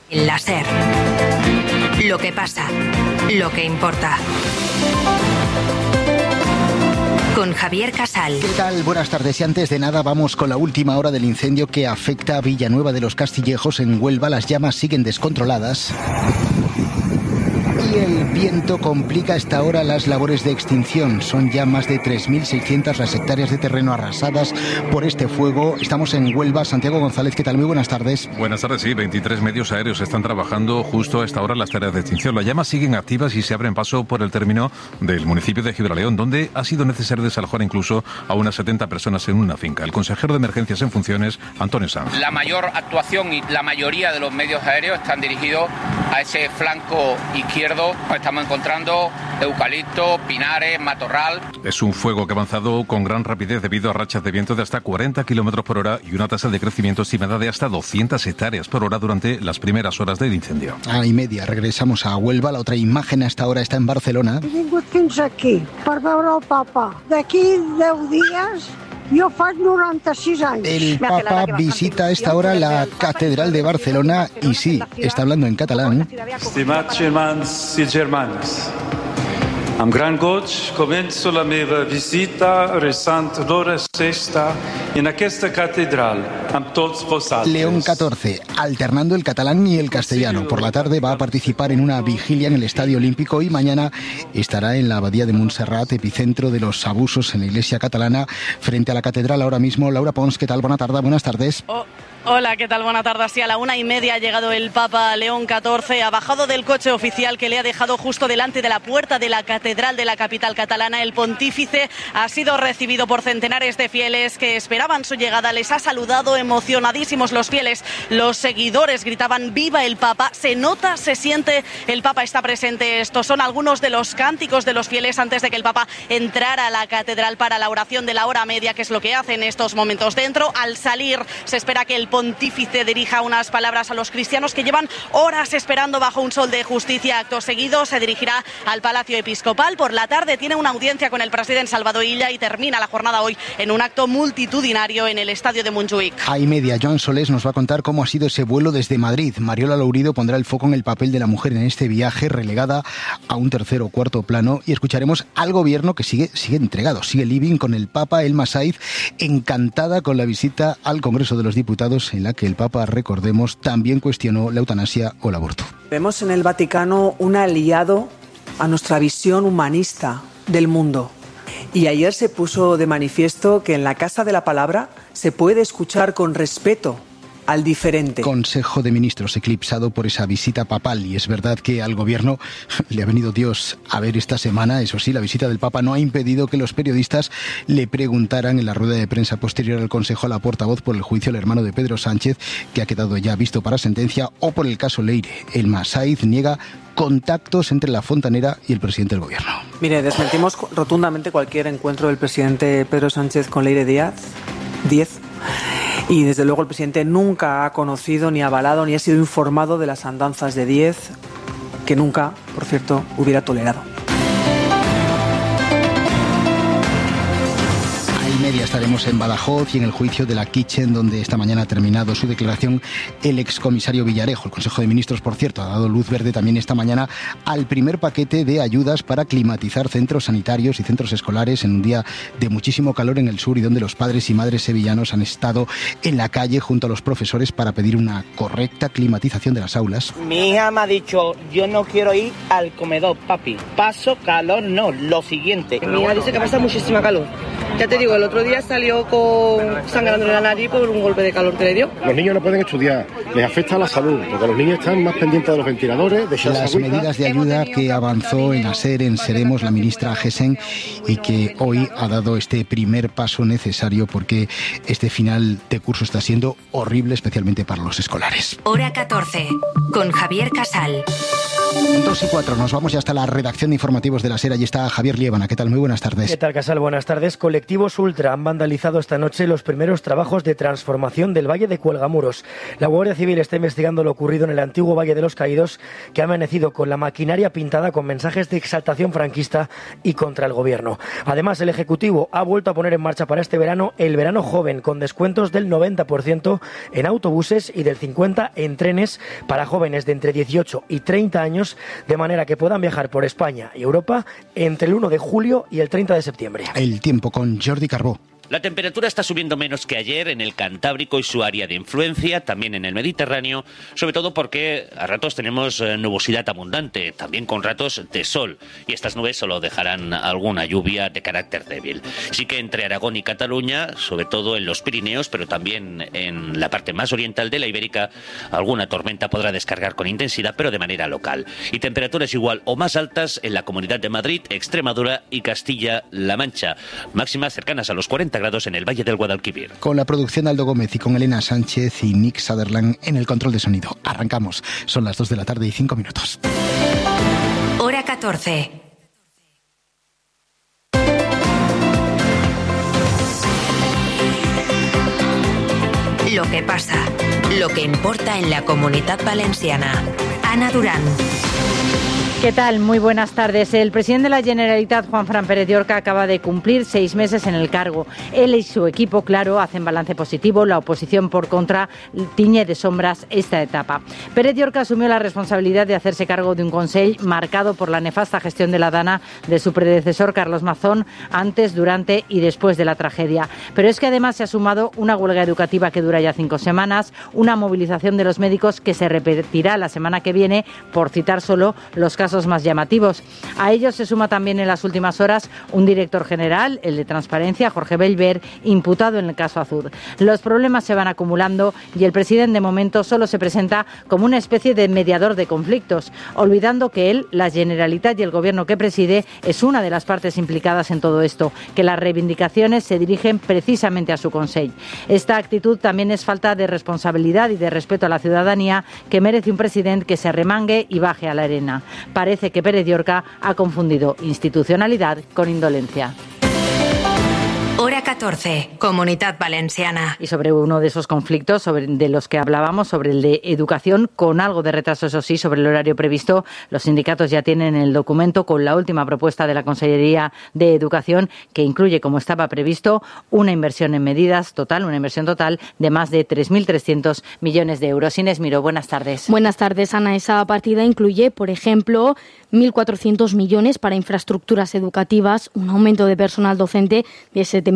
La SER. Lo que pasa, lo que importa. Con Javier Casal. ¿Qué tal? Buenas tardes. Y antes de nada vamos con la última hora del incendio que afecta a Villanueva de los Castillejos en Huelva. Las llamas siguen descontroladas. Y el viento complica a esta hora las labores de extinción. Son ya más de 3.600 las hectáreas de terreno arrasadas por este fuego. Estamos en Huelva. Santiago González, ¿qué tal? Muy buenas tardes. Buenas tardes, sí. 23 medios aéreos están trabajando justo a esta hora las tareas de extinción. Las llamas siguen activas y se abren paso por el término del municipio de Gibraleón, donde ha sido necesario desalojar incluso a unas 70 personas en una finca. El consejero de emergencias en funciones, Antonio Sanz. La mayor actuación y la mayoría de los medios aéreos están dirigidos a ese flanco izquierdo. Estamos encontrando eucalipto, pinares, matorral. Es un fuego que ha avanzado con gran rapidez debido a rachas de viento de hasta 40 kilómetros por hora y una tasa de crecimiento estimada de hasta 200 hectáreas por hora durante las primeras horas del incendio. 1:30. Regresamos a Huelva. La otra imagen hasta ahora está en Barcelona. He vingut fins aquí per veure el Papa. D'aquí 10 dies... Yo faig 96 años. El Papa visita a esta hora la Catedral de Barcelona y sí, está hablando en catalán. Estimats germans i germanes, amb gran goig començo la meva visita resant l'hora sexta en aquesta catedral amb tots vosaltres. León XIV, alternando el catalán y el castellano. Por la tarde va a participar en una vigilia en el Estadio Olímpico y mañana estará en la Abadía de Montserrat, epicentro de los abusos en la Iglesia catalana, frente a la catedral ahora mismo. Laura Pons, ¿qué tal? Buenas tardes. Hola, ¿qué tal? Buenas tardes. Sí, a la 1:30 ha llegado el Papa León XIV, ha bajado del coche oficial que le ha dejado justo delante de la puerta de la catedral de la capital catalana. El pontífice ha sido recibido por centenares de fieles que esperaban su llegada. Les ha saludado emocionadísimos los fieles. Los seguidores gritaban ¡Viva el Papa! Se nota, se siente, el Papa está presente. Estos son algunos de los cánticos de los fieles antes de que el Papa entrara a la catedral para la oración de la hora media, que es lo que hace en estos momentos. Dentro, al salir, se espera que el pontífice dirija unas palabras a los cristianos que llevan horas esperando bajo un sol de justicia. Acto seguido se dirigirá al Palacio Episcopal. Por la tarde tiene una audiencia con el presidente Salvador Illa y termina la jornada hoy en un acto multitudinario en el estadio de Montjuïc. 1:30. Joan Solés nos va a contar cómo ha sido ese vuelo desde Madrid. Mariola Lourido pondrá el foco en el papel de la mujer en este viaje, relegada a un tercer o cuarto plano, y escucharemos al gobierno que sigue entregado, sigue living con el Papa. Elma Saiz, encantada con la visita al Congreso de los Diputados, en la que el Papa, recordemos, también cuestionó la eutanasia o el aborto. Vemos en el Vaticano un aliado a nuestra visión humanista del mundo. Y ayer se puso de manifiesto que en la Casa de la Palabra se puede escuchar con respeto al diferente. Consejo de Ministros eclipsado por esa visita papal, y es verdad que al gobierno le ha venido Dios a ver esta semana. Eso sí, la visita del Papa no ha impedido que los periodistas le preguntaran en la rueda de prensa posterior al Consejo a la portavoz por el juicio al hermano de Pedro Sánchez, que ha quedado ya visto para sentencia, o por el caso Leire. Elma Saiz niega contactos entre la fontanera y el presidente del gobierno. Mire, desmentimos rotundamente cualquier encuentro del presidente Pedro Sánchez con Leire Díaz. Y desde luego el presidente nunca ha conocido, ni avalado, ni ha sido informado de las andanzas de Díez, que nunca, por cierto, hubiera tolerado. 1:30 estaremos en Badajoz y en el juicio de la Kitchen, donde esta mañana ha terminado su declaración el excomisario Villarejo. El Consejo de Ministros, por cierto, ha dado luz verde también esta mañana al primer paquete de ayudas para climatizar centros sanitarios y centros escolares en un día de muchísimo calor en el sur, y donde los padres y madres sevillanos han estado en la calle junto a los profesores para pedir una correcta climatización de las aulas. Mi hija me ha dicho, yo no quiero ir al comedor, papi. Paso calor, no, lo siguiente. Mi hija dice que pasa muchísima calor. Ya te digo, el otro día salió con sangrando en la nariz por un golpe de calor que le dio. Los niños no pueden estudiar, les afecta a la salud, porque los niños están más pendientes de los ventiladores, de las medidas de ayuda que avanzó en ASER, en Seremos, la ministra Gesen, y que hoy ha dado este primer paso necesario, porque este final de curso está siendo horrible, especialmente para los escolares. Hora 14, con Javier Casal. 2:04, nos vamos ya hasta la redacción de informativos de la SER. Allí está Javier Liébana. ¿Qué tal? Muy buenas tardes. ¿Qué tal, Casal? Buenas tardes. Colectivo colectivos ultra han vandalizado esta noche los primeros trabajos de transformación del Valle de Cuelgamuros. La Guardia Civil está investigando lo ocurrido en el antiguo Valle de los Caídos, que ha amanecido con la maquinaria pintada con mensajes de exaltación franquista y contra el gobierno. Además, el Ejecutivo ha vuelto a poner en marcha para este verano el verano joven, con descuentos del 90% en autobuses y del 50% en trenes para jóvenes de entre 18 y 30 años, de manera que puedan viajar por España y Europa entre el 1 de julio y el 30 de septiembre. El tiempo con Jordi Carbó. La temperatura está subiendo menos que ayer en el Cantábrico y su área de influencia, también en el Mediterráneo, sobre todo porque a ratos tenemos nubosidad abundante, también con ratos de sol, y estas nubes solo dejarán alguna lluvia de carácter débil. Sí que entre Aragón y Cataluña, sobre todo en los Pirineos, pero también en la parte más oriental de la Ibérica, alguna tormenta podrá descargar con intensidad, pero de manera local. Y temperaturas igual o más altas en la Comunidad de Madrid, Extremadura y Castilla-La Mancha, máximas cercanas a los 40 grados en el Valle del Guadalquivir. Con la producción de Aldo Gómez y con Elena Sánchez y Nick Sutherland en el control de sonido. Arrancamos. Son las 2 de la tarde y 5 minutos. Hora 14. Lo que pasa, lo que importa en la Comunitat Valenciana. Ana Durán. ¿Qué tal? Muy buenas tardes. El presidente de la Generalitat, Juanfran Pérez Llorca, acaba de cumplir 6 meses en el cargo. Él y su equipo, claro, hacen balance positivo. La oposición, por contra, tiñe de sombras esta etapa. Pérez Llorca asumió la responsabilidad de hacerse cargo de un Consell marcado por la nefasta gestión de la Dana de su predecesor, Carlos Mazón, antes, durante y después de la tragedia. Pero es que además se ha sumado una huelga educativa que dura ya 5 semanas, una movilización de los médicos que se repetirá la semana que viene, por citar solo los casos más llamativos. A ellos se suma también en las últimas horas un director general, el de Transparencia, Jorge Bellver, imputado en el caso Azur. Los problemas se van acumulando y el presidente de momento solo se presenta como una especie de mediador de conflictos, olvidando que él, la Generalitat y el gobierno que preside es una de las partes implicadas en todo esto, que las reivindicaciones se dirigen precisamente a su Consell. Esta actitud también es falta de responsabilidad y de respeto a la ciudadanía que merece un presidente que se arremangue y baje a la arena. Parece que Pérez Llorca ha confundido institucionalidad con indolencia. Hora 14, Comunitat Valenciana. Y sobre uno de esos conflictos de los que hablábamos, sobre el de educación, con algo de retraso, eso sí, sobre el horario previsto, los sindicatos ya tienen el documento con la última propuesta de la Consellería de Educación, que incluye, como estaba previsto, una inversión en medidas total, una inversión total de más de 3.300 millones de euros. Inés Miró, buenas tardes. Buenas tardes, Ana. Esa partida incluye, por ejemplo, 1.400 millones para infraestructuras educativas, un aumento de personal docente de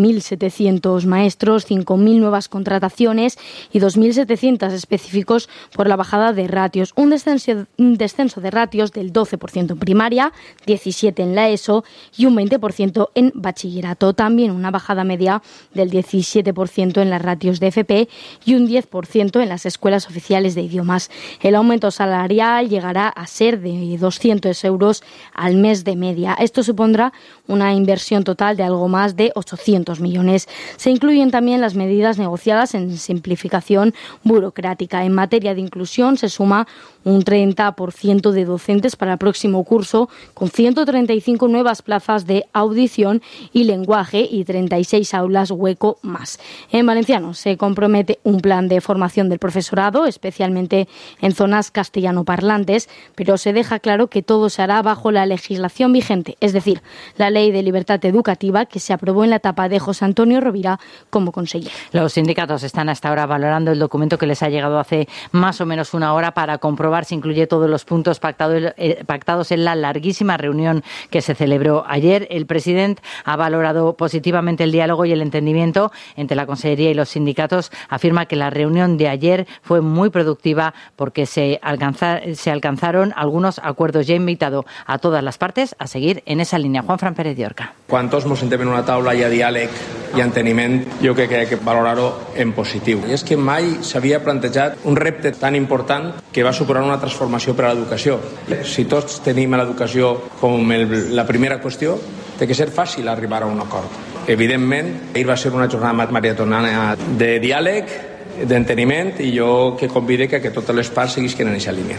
7.700 maestros, 5.000 nuevas contrataciones y 2.700 específicos por la bajada de ratios. Un descenso de ratios del 12% en primaria, 17% en la ESO y un 20% en bachillerato. También una bajada media del 17% en las ratios de FP y un 10% en las escuelas oficiales de idiomas. El aumento salarial llegará a ser de 200 euros al mes de media. Esto supondrá una inversión total de algo más de 800 millones. Se incluyen también las medidas negociadas en simplificación burocrática. En materia de inclusión se suma un 30% de docentes para el próximo curso, con 135 nuevas plazas de audición y lenguaje y 36 aulas hueco más. En valenciano se compromete un plan de formación del profesorado, especialmente en zonas castellanoparlantes, pero se deja claro que todo se hará bajo la legislación vigente, es decir, la Ley de Libertad Educativa que se aprobó en la etapa de José Antonio Rovira como consejero. Los sindicatos están hasta ahora valorando el documento que les ha llegado hace más o menos una hora para comprobar si incluye todos los puntos pactados en la larguísima reunión que se celebró ayer. El presidente ha valorado positivamente el diálogo y el entendimiento entre la Consellería y los sindicatos. Afirma que la reunión de ayer fue muy productiva porque se alcanzaron algunos acuerdos. Ya ha invitado a todas las partes a seguir en esa línea. Juanfran Pérez Llorca. Quan tots ens sentem en una taula hi ha diàleg i enteniment, jo crec que hay que valorar-ho en positiu. I és que mai s'havia plantejat un repte tan important que va suposar una transformació per a l'educació. Si tots tenim l'educació com la primera qüestió, té que ser fàcil arribar a un acord. Evidentment, ahir va ser una jornada maratoniana de diàleg, d'enteniment, i jo que convide que totes les parts seguisquen en aquesta línia.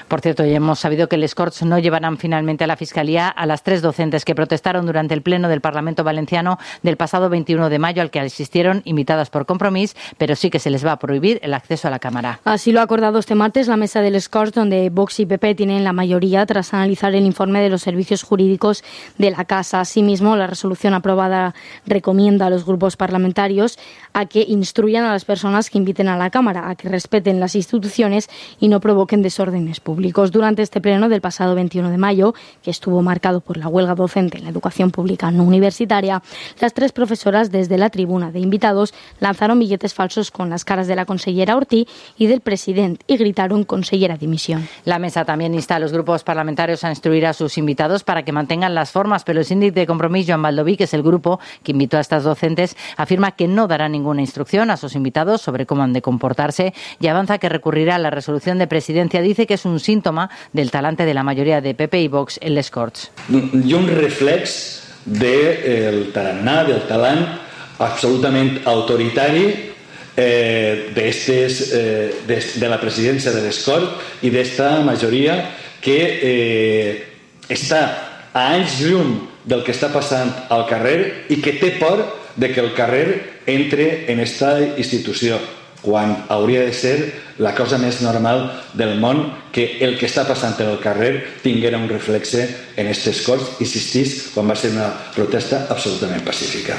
Por cierto, ya hemos sabido que les Corts no llevarán finalmente a la Fiscalía a las 3 docentes que protestaron durante el pleno del Parlamento Valenciano del pasado 21 de mayo, al que asistieron invitadas por Compromís, pero sí que se les va a prohibir el acceso a la Cámara. Así lo ha acordado este martes la mesa de les Corts, donde Vox y PP tienen la mayoría tras analizar el informe de los servicios jurídicos de la Casa. Asimismo, la resolución aprobada recomienda a los grupos parlamentarios a que instruyan a las personas que inviten a la Cámara, a que respeten las instituciones y no provoquen desórdenes públicos. Durante este pleno del pasado 21 de mayo, que estuvo marcado por la huelga docente en la educación pública no universitaria, las 3 profesoras desde la tribuna de invitados lanzaron billetes falsos con las caras de la consellera Ortí y del presidente y gritaron "consellera dimisión". La mesa también insta a los grupos parlamentarios a instruir a sus invitados para que mantengan las formas, pero el síndic de Compromís, Joan Baldoví, que es el grupo que invitó a estas docentes, afirma que no dará ninguna instrucción a sus invitados sobre cómo han de comportarse y avanza que recurrirá a la resolución de presidencia. Dice que es un síntoma del talante de la mayoría de PP y Vox en les Corts. I un reflex del tarannà, del talent absolutament autoritari de la presidència de les Corts i d'esta majoria que està a anys llum del que està passant al carrer i que té por de que el carrer entre en esta institució, quan hauria de ser la cosa més normal del món que el que està passant en el carrer tinguera un reflexe en aquestes Corts, insistís, quan va ser una protesta absolutament pacífica.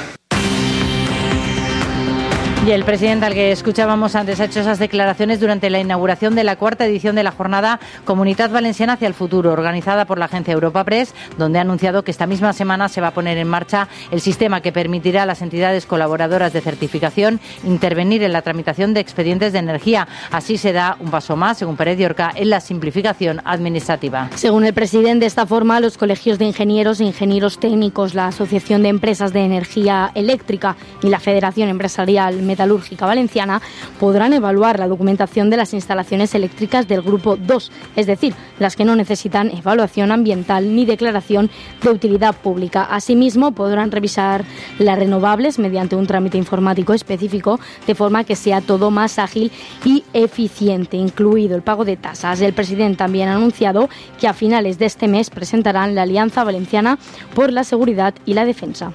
Y el presidente al que escuchábamos antes ha hecho esas declaraciones durante la inauguración de la 4ª edición de la jornada Comunitat Valenciana hacia el futuro, organizada por la agencia Europa Press, donde ha anunciado que esta misma semana se va a poner en marcha el sistema que permitirá a las entidades colaboradoras de certificación intervenir en la tramitación de expedientes de energía. Así se da un paso más, según Pérez Llorca, en la simplificación administrativa. Según el presidente, de esta forma, los colegios de ingenieros e ingenieros técnicos, la Asociación de Empresas de Energía Eléctrica y la Federación Empresarial Metalúrgica Valenciana podrán evaluar la documentación de las instalaciones eléctricas del Grupo 2, es decir, las que no necesitan evaluación ambiental ni declaración de utilidad pública. Asimismo, podrán revisar las renovables mediante un trámite informático específico, de forma que sea todo más ágil y eficiente, incluido el pago de tasas. El presidente también ha anunciado que a finales de este mes presentarán la Alianza Valenciana por la Seguridad y la Defensa.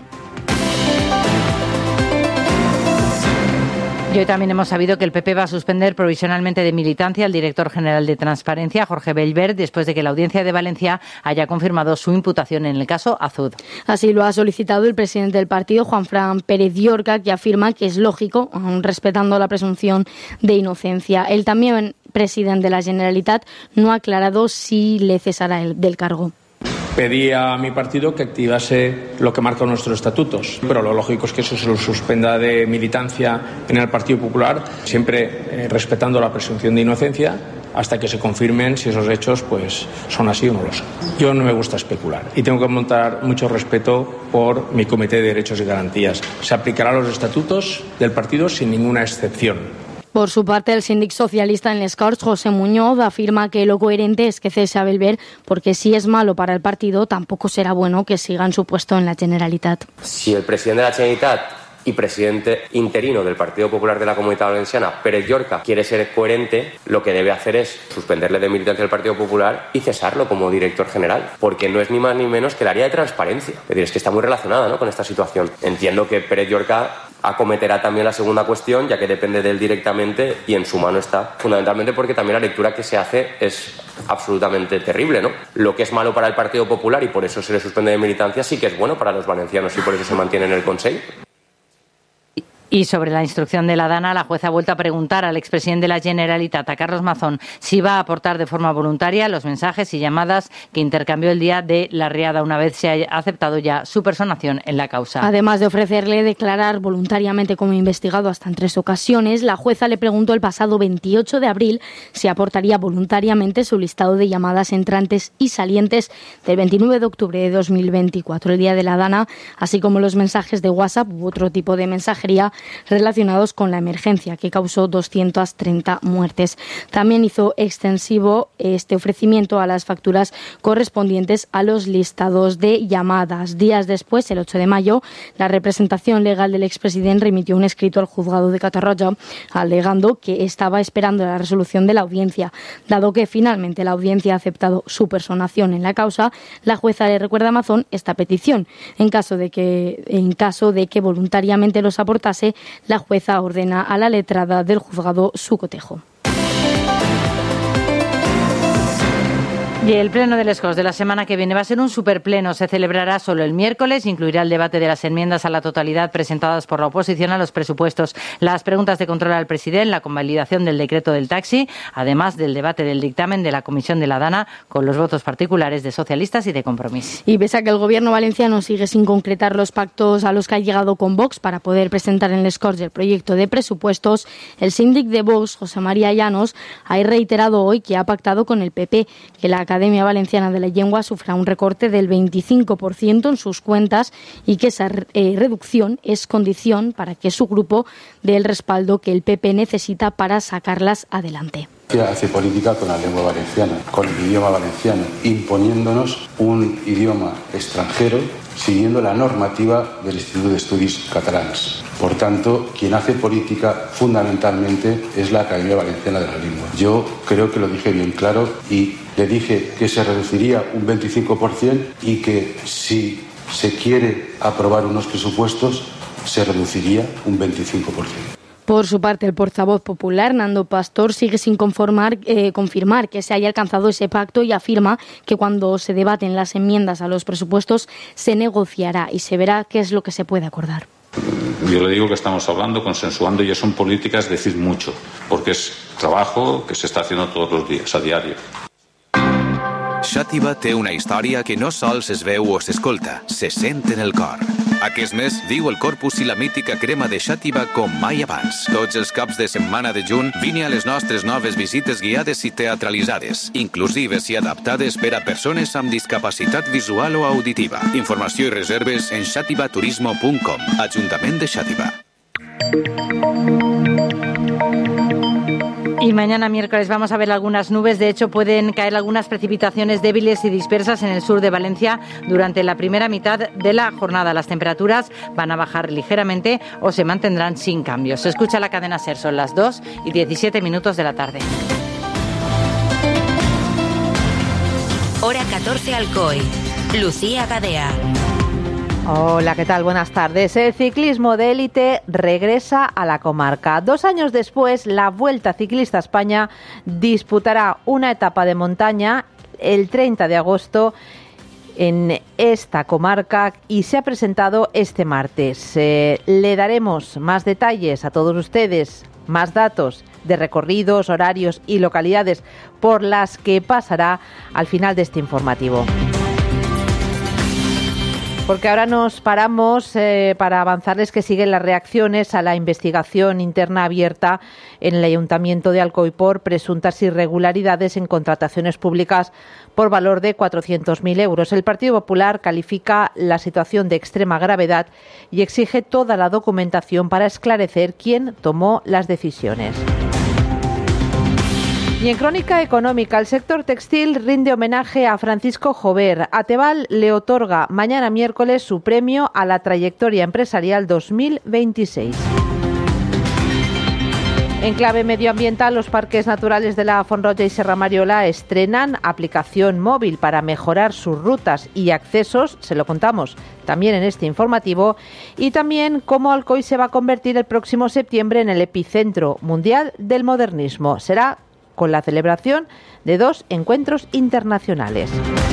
Y hoy también hemos sabido que el PP va a suspender provisionalmente de militancia al director general de Transparencia, Jorge Bellver, después de que la Audiencia de Valencia haya confirmado su imputación en el caso Azud. Así lo ha solicitado el presidente del partido, Juanfran Pérez Llorca, que afirma que es lógico, aun respetando la presunción de inocencia. Él también, presidente de la Generalitat, no ha aclarado si le cesará del cargo. Pedí a mi partido que activase lo que marcan nuestros estatutos, pero lo lógico es que eso se lo suspenda de militancia en el Partido Popular, siempre respetando la presunción de inocencia, hasta que se confirmen si esos hechos pues son así o no lo son. Yo no me gusta especular y tengo que montar mucho respeto por mi Comité de Derechos y Garantías. Se aplicarán los estatutos del partido sin ninguna excepción. Por su parte, el síndic socialista en les Corts, José Muñoz, afirma que lo coherente es que cese a Bellver, porque si es malo para el partido, tampoco será bueno que siga en su puesto en la Generalitat. Si el presidente de la Generalitat y presidente interino del Partido Popular de la Comunitat Valenciana, Pérez Llorca, quiere ser coherente, lo que debe hacer es suspenderle de militancia del Partido Popular y cesarlo como director general, porque no es ni más ni menos que el área de transparencia. Es decir, es que está muy relacionada, ¿no?, con esta situación. Entiendo que Pérez Llorca acometerá también la segunda cuestión, ya que depende de él directamente y en su mano está, fundamentalmente porque también la lectura que se hace es absolutamente terrible, ¿no? Lo que es malo para el Partido Popular y por eso se le suspende de militancia sí que es bueno para los valencianos y por eso se mantiene en el Consell. Y sobre la instrucción de la DANA, la jueza ha vuelto a preguntar al expresidente de la Generalitat, a Carlos Mazón, si va a aportar de forma voluntaria los mensajes y llamadas que intercambió el día de la riada, una vez se haya aceptado ya su personación en la causa. Además de ofrecerle declarar voluntariamente como investigado hasta en 3 ocasiones, la jueza le preguntó el pasado 28 de abril si aportaría voluntariamente su listado de llamadas entrantes y salientes del 29 de octubre de 2024, el día de la DANA, así como los mensajes de WhatsApp u otro tipo de mensajería relacionados con la emergencia, que causó 230 muertes. También hizo extensivo este ofrecimiento a las facturas correspondientes a los listados de llamadas. Días después, el 8 de mayo, la representación legal del expresidente remitió un escrito al juzgado de Catarroja alegando que estaba esperando la resolución de la audiencia. Dado que finalmente la audiencia ha aceptado su personación en la causa, la jueza le recuerda a Mazón esta petición. En caso de que voluntariamente los aportase, la jueza ordena a la letrada del juzgado su cotejo. Y el pleno del ESCOS de la semana que viene va a ser un superpleno. Se celebrará solo el miércoles, incluirá el debate de las enmiendas a la totalidad presentadas por la oposición a los presupuestos, las preguntas de control al presidente, la convalidación del decreto del taxi, además del debate del dictamen de la Comisión de la Dana con los votos particulares de socialistas y de Compromís. Y pese a que el gobierno valenciano sigue sin concretar los pactos a los que ha llegado con Vox para poder presentar en el ESCOS el proyecto de presupuestos, el síndic de Vox, José María Llanos, ha reiterado hoy que ha pactado con el PP que la Academia Valenciana de la Llengua sufra un recorte del 25% en sus cuentas y que esa reducción es condición para que su grupo dé el respaldo que el PP necesita para sacarlas adelante. Hace política con la lengua valenciana, con el idioma valenciano, imponiéndonos un idioma extranjero siguiendo la normativa del Instituto de Estudis Catalans. Por tanto, quien hace política fundamentalmente es la Academia Valenciana de la Lengua. Yo creo que lo dije bien claro y le dije que se reduciría un 25% y que si se quiere aprobar unos presupuestos se reduciría un 25%. Por su parte, el portavoz popular, Nando Pastor, sigue sin confirmar que se haya alcanzado ese pacto y afirma que cuando se debaten las enmiendas a los presupuestos se negociará y se verá qué es lo que se puede acordar. Yo le digo que estamos hablando, consensuando, y eso en política es decir mucho, porque es trabajo que se está haciendo todos los días, a diario. Xàtiva té una història que no sols es veu o s'escolta, se sent en el cor. Aquest mes viu el Corpus i la mítica crema de Xàtiva com mai abans. Tots els caps de setmana de juny vine a les nostres noves visites guiades i teatralitzades, inclusives i adaptades per a persones amb discapacitat visual o auditiva. Informació i reserves en xativaturismo.com. Ajuntament de Xàtiva. Y mañana miércoles vamos a ver algunas nubes. De hecho, pueden caer algunas precipitaciones débiles y dispersas en el sur de Valencia durante la primera mitad de la jornada. Las temperaturas van a bajar ligeramente o se mantendrán sin cambios. Se escucha la cadena SER, son las 2:17 de la tarde. Hora 14 Alcoy. Lucía Gadea. Hola, ¿qué tal? Buenas tardes. El ciclismo de élite regresa a la comarca. 2 años después, la Vuelta Ciclista a España disputará una etapa de montaña el 30 de agosto en esta comarca y se ha presentado este martes. Le daremos más detalles a todos ustedes, más datos de recorridos, horarios y localidades por las que pasará al final de este informativo. Porque ahora nos paramos para avanzarles que siguen las reacciones a la investigación interna abierta en el Ayuntamiento de Alcoy por presuntas irregularidades en contrataciones públicas por valor de 400.000 euros. El Partido Popular califica la situación de extrema gravedad y exige toda la documentación para esclarecer quién tomó las decisiones. Y en crónica económica, el sector textil rinde homenaje a Francisco Jover. Ateval le otorga mañana miércoles su premio a la trayectoria empresarial 2026. En clave medioambiental, los parques naturales de la Font Roja y Serra Mariola estrenan aplicación móvil para mejorar sus rutas y accesos. Se lo contamos también en este informativo. Y también cómo Alcoy se va a convertir el próximo septiembre en el epicentro mundial del modernismo. Será con la celebración de 2 encuentros internacionales.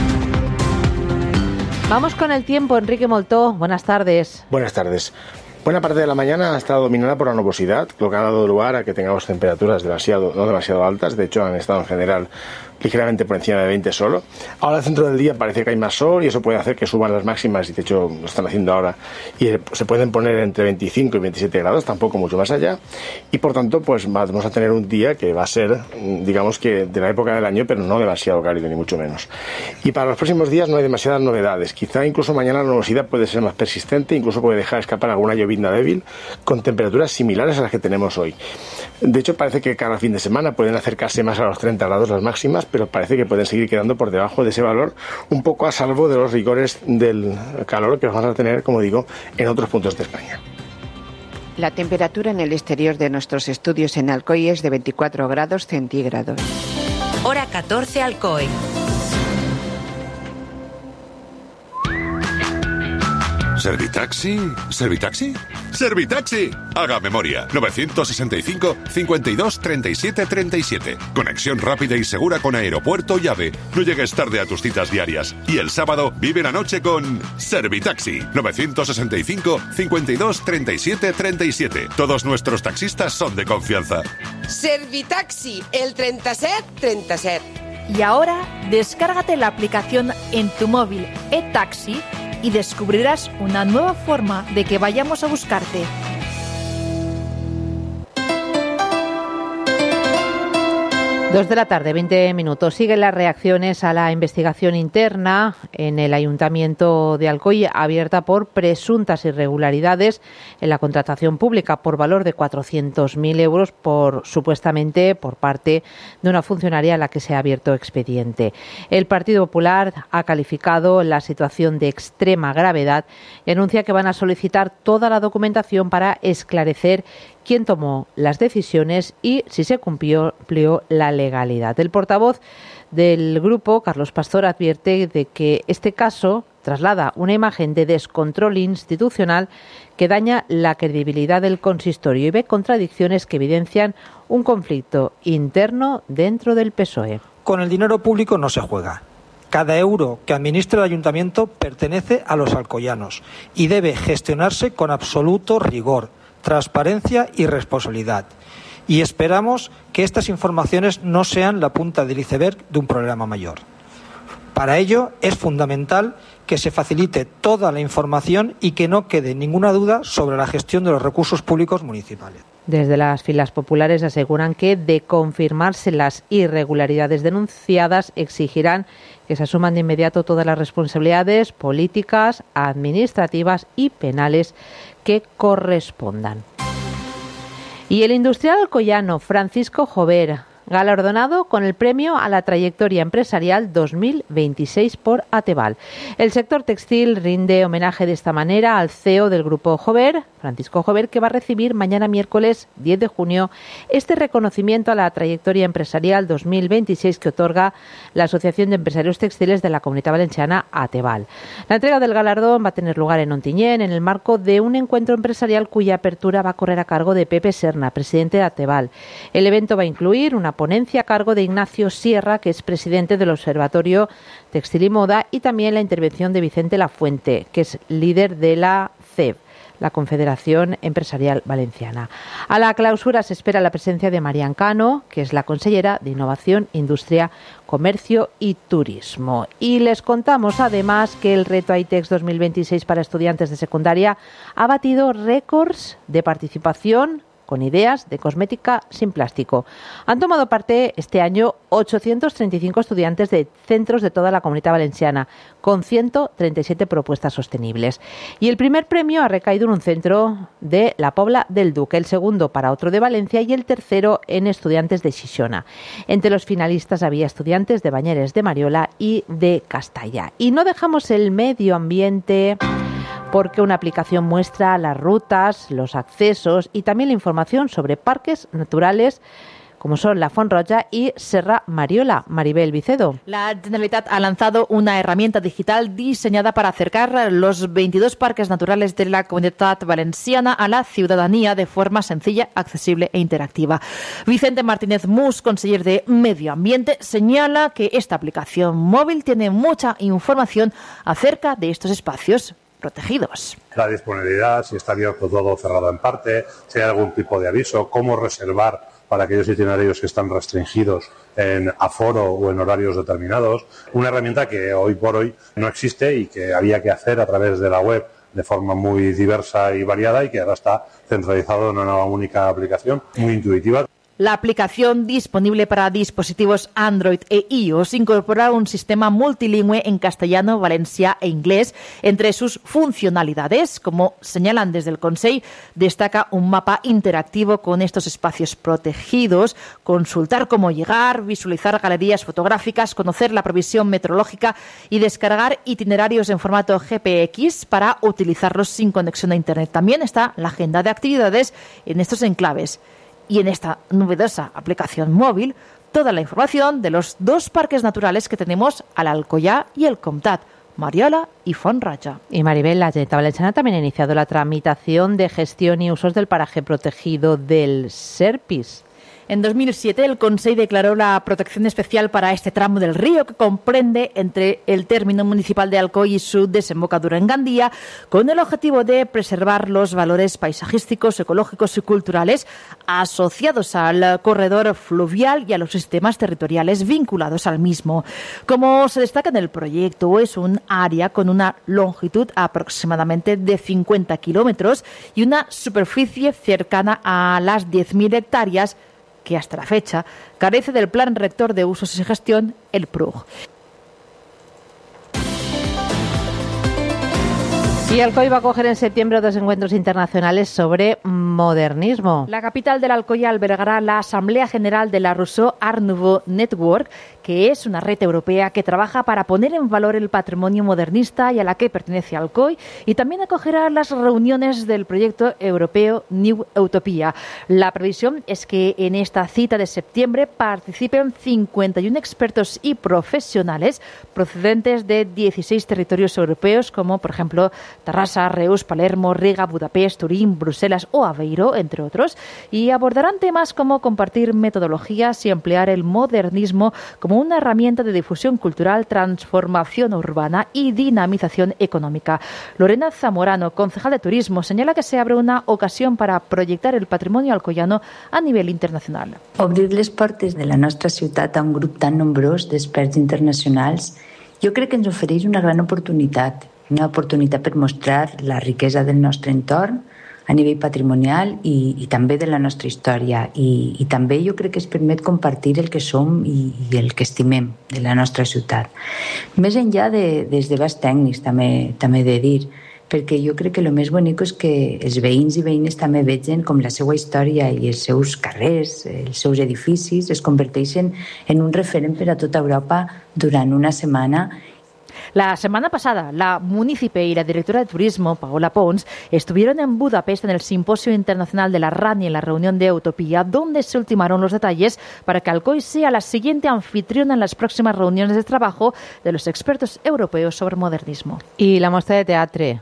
Vamos con el tiempo, Enrique Moltó. Buenas tardes. Buenas tardes. Buena parte de la mañana ha estado dominada por la nubosidad, lo que ha dado lugar a que tengamos temperaturas no demasiado altas. De hecho, han estado en general ligeramente por encima de 20 solo. Ahora, al centro del día parece que hay más sol y eso puede hacer que suban las máximas, y de hecho lo están haciendo ahora, y se pueden poner entre 25 y 27 grados, tampoco mucho más allá, y por tanto pues vamos a tener un día que va a ser, digamos que de la época del año, pero no demasiado cálido ni mucho menos. Y para los próximos días no hay demasiadas novedades. Quizá incluso mañana la nubosidad puede ser más persistente, incluso puede dejar escapar alguna lluvia llovizna débil, con temperaturas similares a las que tenemos hoy. De hecho, parece que cada fin de semana pueden acercarse más a los 30 grados las máximas, pero parece que pueden seguir quedando por debajo de ese valor, un poco a salvo de los rigores del calor que vamos a tener, como digo, en otros puntos de España. La temperatura en el exterior de nuestros estudios en Alcoy es de 24 grados centígrados. Hora 14 Alcoy. ¿Servitaxi? ¿Servitaxi? ¡Servitaxi! Haga memoria. 965 52 37 37. Conexión rápida y segura con aeropuerto y AVE. No llegues tarde a tus citas diarias. Y el sábado vive la noche con Servitaxi. 965 52 37 37. Todos nuestros taxistas son de confianza. Servitaxi, el 37 37. Y ahora, descárgate la aplicación en tu móvil eTaxi y descubrirás una nueva forma de que vayamos a buscarte. 2 de la tarde, 20 minutos. Siguen las reacciones a la investigación interna en el Ayuntamiento de Alcoy, abierta por presuntas irregularidades en la contratación pública por valor de 400.000 euros, supuestamente por parte de una funcionaria a la que se ha abierto expediente. El Partido Popular ha calificado la situación de extrema gravedad y anuncia que van a solicitar toda la documentación para esclarecer quién tomó las decisiones y si se cumplió la legalidad. El portavoz del grupo, Carlos Pastor, advierte de que este caso traslada una imagen de descontrol institucional que daña la credibilidad del consistorio y ve contradicciones que evidencian un conflicto interno dentro del PSOE. Con el dinero público no se juega. Cada euro que administra el ayuntamiento pertenece a los alcoyanos y debe gestionarse con absoluto rigor, transparencia y responsabilidad. Y esperamos que estas informaciones no sean la punta del iceberg de un problema mayor. Para ello es fundamental que se facilite toda la información y que no quede ninguna duda sobre la gestión de los recursos públicos municipales. Desde las filas populares aseguran que, de confirmarse las irregularidades denunciadas, exigirán que se asuman de inmediato todas las responsabilidades políticas, administrativas y penales que correspondan. Y el industrial alcoyano Francisco Jover, galardonado con el premio a la trayectoria empresarial 2026 por Ateval. El sector textil rinde homenaje de esta manera al CEO del grupo Jover, Francisco Jover, que va a recibir mañana miércoles 10 de junio este reconocimiento a la trayectoria empresarial 2026 que otorga la Asociación de Empresarios Textiles de la Comunidad Valenciana, Ateval. La entrega del galardón va a tener lugar en Ontinyent en el marco de un encuentro empresarial cuya apertura va a correr a cargo de Pepe Serna, presidente de Ateval. El evento va a incluir una ponencia a cargo de Ignacio Sierra, que es presidente del Observatorio Textil y Moda, y también la intervención de Vicente Lafuente, que es líder de la CEB, la Confederación Empresarial Valenciana. A la clausura se espera la presencia de Marian Cano, que es la consellera de Innovación, Industria, Comercio y Turismo. Y les contamos además que el reto ITEX 2026 para estudiantes de secundaria ha batido récords de participación con ideas de cosmética sin plástico. Han tomado parte este año 835 estudiantes de centros de toda la Comunidad Valenciana, con 137 propuestas sostenibles. Y el primer premio ha recaído en un centro de la Pobla del Duc, el segundo para otro de Valencia y el tercero en estudiantes de Xixona. Entre los finalistas había estudiantes de Bañeres de Mariola y de Castalla. Y no dejamos el medio ambiente, porque una aplicación muestra las rutas, los accesos y también la información sobre parques naturales como son la Font Roja y Serra Mariola. Maribel Vicedo. La Generalitat ha lanzado una herramienta digital diseñada para acercar los 22 parques naturales de la Comunidad Valenciana a la ciudadanía de forma sencilla, accesible e interactiva. Vicente Martínez Mus, conseller de Medio Ambiente, señala que esta aplicación móvil tiene mucha información acerca de estos espacios protegidos. La disponibilidad, si está abierto todo o cerrado en parte, si hay algún tipo de aviso, cómo reservar para aquellos itinerarios que están restringidos en aforo o en horarios determinados. Una herramienta que hoy por hoy no existe y que había que hacer a través de la web de forma muy diversa y variada y que ahora está centralizado en una única aplicación muy intuitiva. La aplicación, disponible para dispositivos Android e iOS, incorpora un sistema multilingüe en castellano, valencià e inglés entre sus funcionalidades. Como señalan desde el Consell, destaca un mapa interactivo con estos espacios protegidos, consultar cómo llegar, visualizar galerías fotográficas, conocer la previsión meteorológica y descargar itinerarios en formato GPX para utilizarlos sin conexión a Internet. También está la agenda de actividades en estos enclaves. Y en esta novedosa aplicación móvil, toda la información de los 2 parques naturales que tenemos al Alcoyà y el Comtat, Mariola y Font-Roja. Y Maribel, la Generalitat Valenciana también ha iniciado la tramitación de gestión y usos del paraje protegido del Serpis. En 2007, el Consell declaró la protección especial para este tramo del río, que comprende entre el término municipal de Alcoy y su desembocadura en Gandía, con el objetivo de preservar los valores paisajísticos, ecológicos y culturales asociados al corredor fluvial y a los sistemas territoriales vinculados al mismo. Como se destaca en el proyecto, es un área con una longitud aproximadamente de 50 kilómetros y una superficie cercana a las 10.000 hectáreas, que hasta la fecha carece del Plan Rector de Usos y Gestión, el PRUG. Y Alcoy va a acoger en septiembre 2 encuentros internacionales sobre modernismo. La capital del Alcoyà albergará la Asamblea General de la Rousseau Art Nouveau Network, que es una red europea que trabaja para poner en valor el patrimonio modernista y a la que pertenece Alcoy, y también acogerá las reuniones del proyecto europeo New Utopia. La previsión es que en esta cita de septiembre participen 51 expertos y profesionales procedentes de 16 territorios europeos, como por ejemplo Tarrasa, Reus, Palermo, Riga, Budapest, Turín, Bruselas o Aveiro, entre otros, y abordarán temas como compartir metodologías y emplear el modernismo como una herramienta de difusión cultural, transformación urbana y dinamización económica. Lorena Zamorano, concejal de Turismo, señala que se abre una ocasión para proyectar el patrimonio alcoyano a nivel internacional. Obrir les portes de la nostra ciutat a un grup tan nombrós d'experts internacionals, jo crec que ens ofereix una gran oportunitat per mostrar la riquesa del nostre entorn a nivell patrimonial i també de la nostra història. I també jo crec que es permet compartir el que som i el que estimem de la nostra ciutat. Més enllà dels debats tècnics, també he de dir, perquè jo crec que el més bonic és que els veïns i veïnes també vegen com la seva història i els seus carrers, els seus edificis, es converteixen en un referent per a tota Europa durant una setmana. La semana pasada, la munícipe y la directora de turismo, Paola Pons, estuvieron en Budapest en el Simposio Internacional de la RANI en la reunión de Utopía, donde se ultimaron los detalles para que Alcoy sea la siguiente anfitriona en las próximas reuniones de trabajo de los expertos europeos sobre modernismo. Y la Mostra de Teatre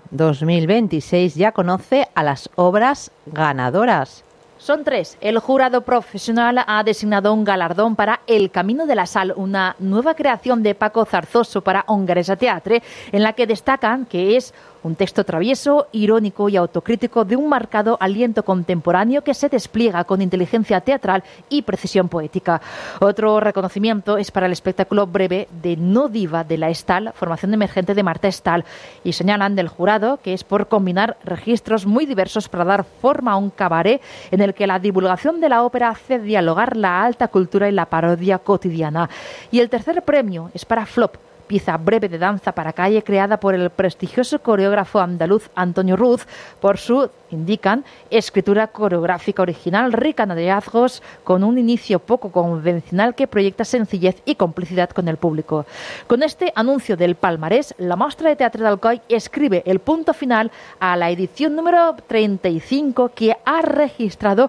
2026 ya conoce a las obras ganadoras. Son 3. El jurado profesional ha designado un galardón para El Camino de la Sal, una nueva creación de Paco Zarzoso para Hongaresa Teatre, en la que destacan que es un texto travieso, irónico y autocrítico de un marcado aliento contemporáneo que se despliega con inteligencia teatral y precisión poética. Otro reconocimiento es para el espectáculo breve de No Diva de la Estal, formación emergente de Marta Estal, y señalan del jurado que es por combinar registros muy diversos para dar forma a un cabaret en el que la divulgación de la ópera hace dialogar la alta cultura y la parodia cotidiana. Y el tercer premio es para Flop, pieza breve de danza para calle creada por el prestigioso coreógrafo andaluz Antonio Ruz por su, indican, escritura coreográfica original rica en hallazgos, con un inicio poco convencional que proyecta sencillez y complicidad con el público. Con este anuncio del palmarés, la Mostra de Teatre d'Alcoi escribe el punto final a la edición número 35, que ha registrado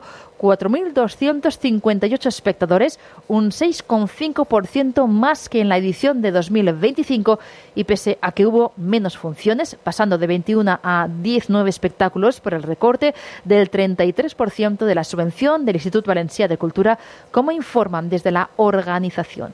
4.258 espectadores, un 6,5% más que en la edición de 2025, y pese a que hubo menos funciones, pasando de 21 a 19 espectáculos por el recorte del 33% de la subvención del Institut Valencià de Cultura, como informan desde la organización.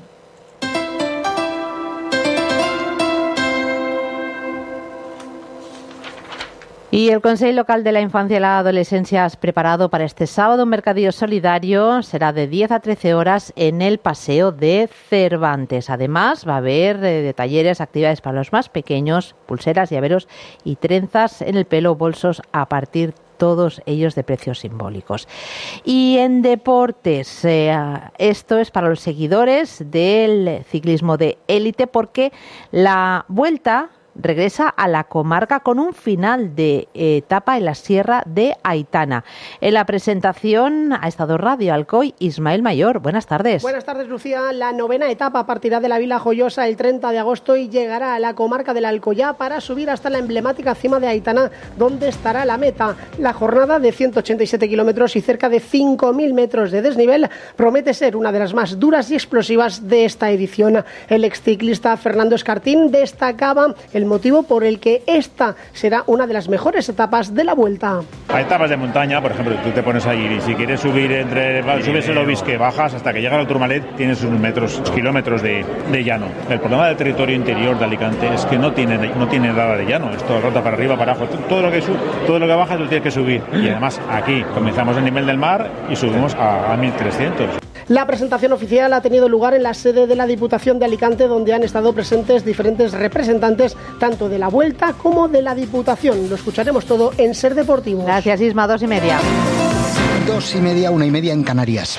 Y el Consell Local de la Infancia y la Adolescencia ha preparado para este sábado un mercadillo solidario. Será de 10 a 13 horas en el Paseo de Cervantes. Además, va a haber talleres, actividades para los más pequeños, pulseras, llaveros y trenzas en el pelo, bolsos a partir todos ellos de precios simbólicos. Y en deportes, esto es para los seguidores del ciclismo de élite, porque la Vuelta regresa a la comarca con un final de etapa en la Sierra de Aitana. En la presentación ha estado Radio Alcoy, Ismael Mayor. Buenas tardes. Buenas tardes, Lucía. La 9ª etapa partirá de la Vila Joyosa el 30 de agosto y llegará a la comarca del Alcoyá para subir hasta la emblemática cima de Aitana, donde estará la meta. La jornada de 187 kilómetros y cerca de 5.000 metros de desnivel promete ser una de las más duras y explosivas de esta edición. El exciclista Fernando Escartín destacaba el motivo por el que esta será una de las mejores etapas de la Vuelta. Hay etapas de montaña, por ejemplo, tú te pones ahí y si quieres subir subes el Obisque, bajas hasta que llegas al Tourmalet, tienes unos kilómetros de llano. El problema del territorio interior de Alicante es que no tiene nada de llano, es todo el rato para arriba, para abajo, todo lo que bajas lo tienes que subir. Y además aquí comenzamos a nivel del mar y subimos a 1300. La presentación oficial ha tenido lugar en la sede de la Diputación de Alicante, donde han estado presentes diferentes representantes tanto de la Vuelta como de la Diputación. Lo escucharemos todo en Ser Deportivo. Gracias, Isma. 2:30. 2:30, 1:30 en Canarias.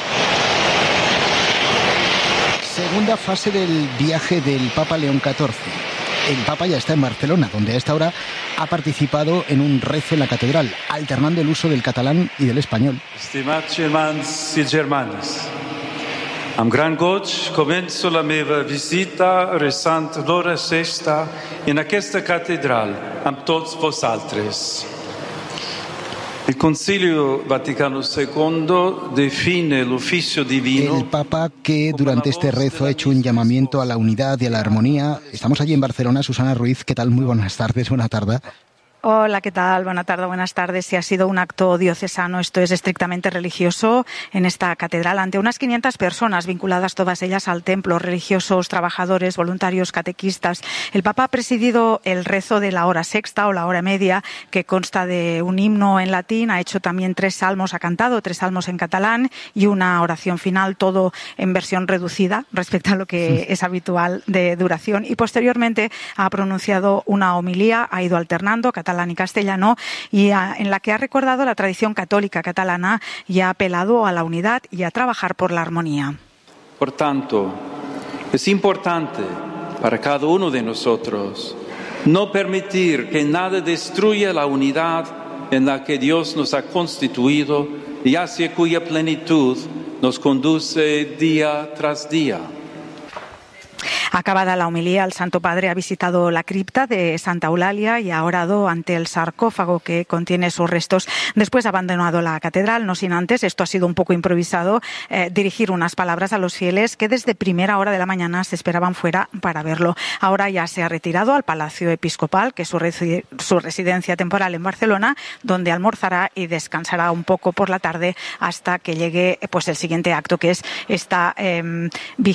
Segunda fase del viaje del Papa León XIV. El Papa ya está en Barcelona, donde a esta hora ha participado en un rezo en la catedral, alternando el uso del catalán y del español. Estimats germans i germanes, amb gran goig començo la meva visita resant l'hora sexta en aquesta catedral amb tots vosaltres. El Concilio Vaticano II define el oficio divino. El Papa, que durante este rezo ha hecho un llamamiento a la unidad y a la armonía. Estamos allí en Barcelona. Susana Ruiz, ¿qué tal? Muy buenas tardes, buena tarde. Hola, ¿qué tal? Buenas tardes. Sí, ha sido un acto diocesano, esto es estrictamente religioso, en esta catedral, ante unas 500 personas vinculadas todas ellas al templo, religiosos, trabajadores, voluntarios, catequistas. El Papa ha presidido el rezo de la hora sexta o la hora media, que consta de un himno en latín, ha hecho también 3 salmos, ha cantado 3 salmos en catalán y una oración final, todo en versión reducida respecto a lo que es habitual de duración. Y posteriormente ha pronunciado una homilía, ha ido alternando catalán y castellano, y en la que ha recordado la tradición católica catalana y ha apelado a la unidad y a trabajar por la armonía. Por tanto, es importante para cada uno de nosotros no permitir que nada destruya la unidad en la que Dios nos ha constituido y hacia cuya plenitud nos conduce día tras día. Acabada la homilía, el Santo Padre ha visitado la cripta de Santa Eulalia y ha orado ante el sarcófago que contiene sus restos. Después ha abandonado la catedral, no sin antes, esto ha sido un poco improvisado, dirigir unas palabras a los fieles que desde primera hora de la mañana se esperaban fuera para verlo. Ahora ya se ha retirado al Palacio Episcopal, que es su residencia temporal en Barcelona, donde almorzará y descansará un poco por la tarde hasta que llegue pues el siguiente acto, que es esta